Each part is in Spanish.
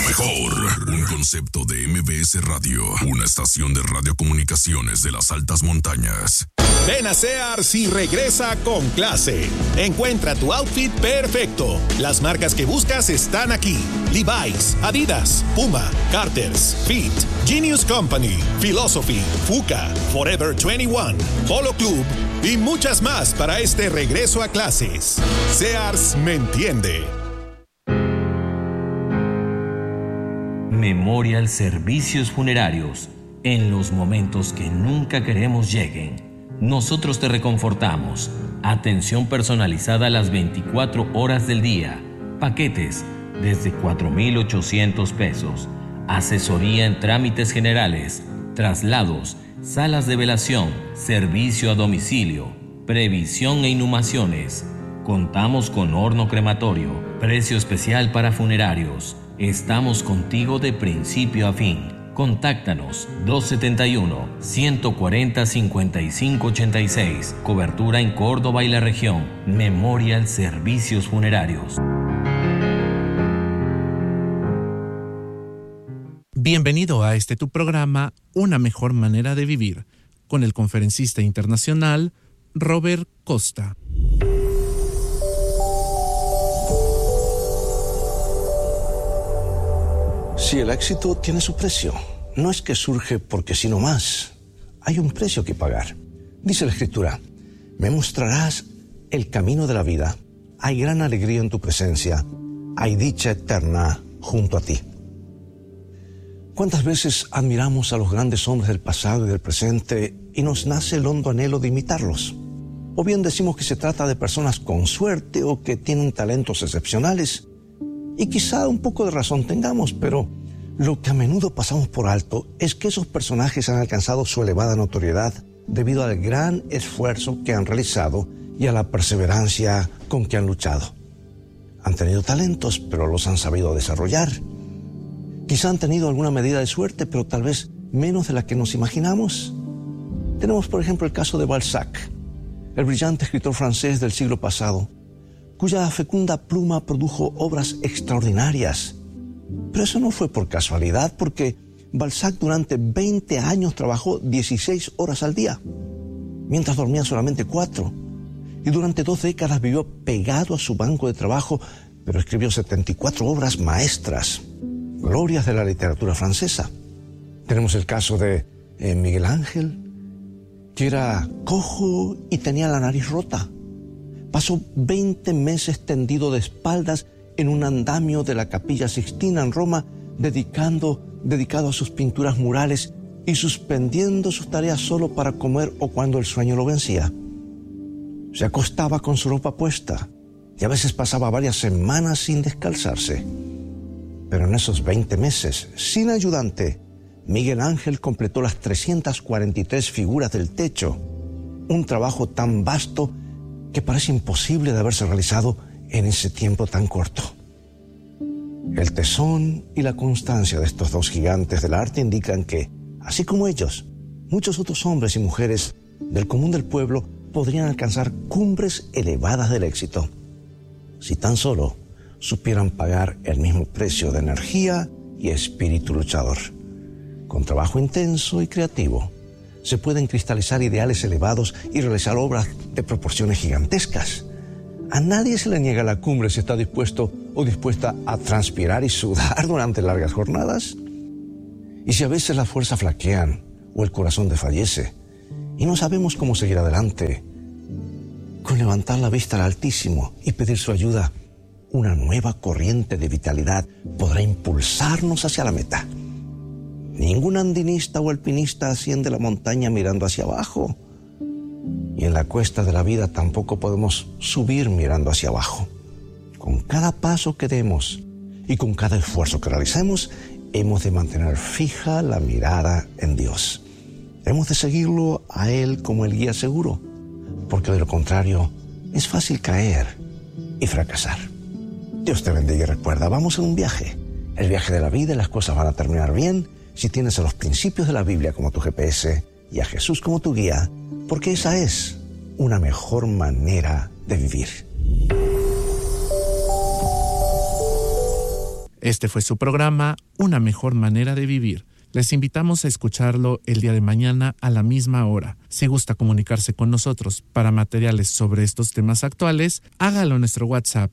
mejor. Un concepto de MBS Radio, una estación de radiocomunicaciones de las altas montañas. Ven a Sears y regresa con clase. Encuentra tu outfit perfecto. Las marcas que buscas están aquí: Levi's, Adidas, Puma, Carter's, Fit, Genius Company, Philosophy, Fuka, Forever 21, Polo Club y muchas más para este regreso a clases. Sears me entiende. Memorial Servicios Funerarios. En los momentos que nunca queremos lleguen, nosotros te reconfortamos. Atención personalizada las 24 horas del día. Paquetes desde 4,800 pesos. Asesoría en trámites generales, traslados, salas de velación, servicio a domicilio, previsión e inhumaciones. Contamos con horno crematorio, precio especial para funerarios. Estamos contigo de principio a fin. Contáctanos 271-140-5586. Cobertura en Córdoba y la región. Memorial Servicios Funerarios. Bienvenido a tu programa Una mejor manera de vivir, con el conferencista internacional Robert Costa. Si el éxito tiene su precio, no es que surge porque sí no más. Hay un precio que pagar. Dice la Escritura: me mostrarás el camino de la vida. Hay gran alegría en tu presencia. Hay dicha eterna junto a ti. ¿Cuántas veces admiramos a los grandes hombres del pasado y del presente y nos nace el hondo anhelo de imitarlos? O bien decimos que se trata de personas con suerte o que tienen talentos excepcionales. Y quizá un poco de razón tengamos, pero lo que a menudo pasamos por alto es que esos personajes han alcanzado su elevada notoriedad debido al gran esfuerzo que han realizado y a la perseverancia con que han luchado. Han tenido talentos, pero los han sabido desarrollar. Quizá han tenido alguna medida de suerte, pero tal vez menos de la que nos imaginamos. Tenemos, por ejemplo, el caso de Balzac, el brillante escritor francés del siglo pasado, cuya fecunda pluma produjo obras extraordinarias. Pero eso no fue por casualidad, porque Balzac durante 20 años trabajó 16 horas al día, mientras dormía solamente 4. Y durante 2 décadas vivió pegado a su banco de trabajo, pero escribió 74 obras maestras, glorias de la literatura francesa. Tenemos el caso de Miguel Ángel, que era cojo y tenía la nariz rota. Pasó 20 meses tendido de espaldas en un andamio de la Capilla Sixtina en Roma, dedicado a sus pinturas murales y suspendiendo sus tareas solo para comer o cuando el sueño lo vencía. Se acostaba con su ropa puesta y a veces pasaba varias semanas sin descalzarse. Pero en esos 20 meses, sin ayudante, Miguel Ángel completó las 343 figuras del techo, un trabajo tan vasto que parece imposible de haberse realizado en ese tiempo tan corto. El tesón y la constancia de estos 2 gigantes del arte indican que, así como ellos, muchos otros hombres y mujeres del común del pueblo podrían alcanzar cumbres elevadas del éxito, si tan solo supieran pagar el mismo precio de energía y espíritu luchador. Con trabajo intenso y creativo, se pueden cristalizar ideales elevados y realizar obras de proporciones gigantescas. A nadie se le niega la cumbre si está dispuesto o dispuesta a transpirar y sudar durante largas jornadas. Y si a veces las fuerzas flaquean o el corazón desfallece y no sabemos cómo seguir adelante, con levantar la vista al Altísimo y pedir su ayuda, una nueva corriente de vitalidad podrá impulsarnos hacia la meta. Ningún andinista o alpinista asciende la montaña mirando hacia abajo. Y en la cuesta de la vida tampoco podemos subir mirando hacia abajo. Con cada paso que demos y con cada esfuerzo que realicemos, hemos de mantener fija la mirada en Dios. Hemos de seguirlo a Él como el guía seguro, porque de lo contrario es fácil caer y fracasar. Dios te bendiga y recuerda, vamos en un viaje. El viaje de la vida y las cosas van a terminar bien si tienes a los principios de la Biblia como tu GPS y a Jesús como tu guía, porque esa es una mejor manera de vivir. Este fue su programa, Una mejor manera de vivir. Les invitamos a escucharlo el día de mañana a la misma hora. Si gusta comunicarse con nosotros para materiales sobre estos temas actuales, hágalo en nuestro WhatsApp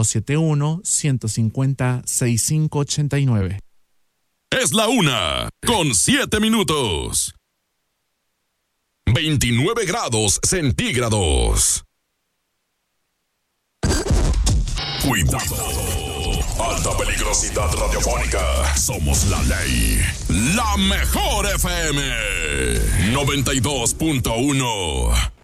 271-150-6589. Es la 1:07. 29 grados centígrados. Cuidado. Alta peligrosidad radiofónica. Somos la ley. La mejor FM 92.1.